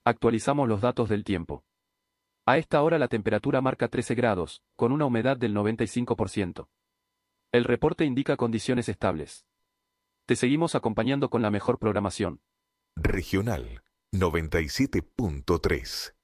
Actualizamos los datos del tiempo. A esta hora la temperatura marca 13 grados, con una humedad del 95%. El reporte indica condiciones estables. Te seguimos acompañando con la mejor programación. Regional 97.3.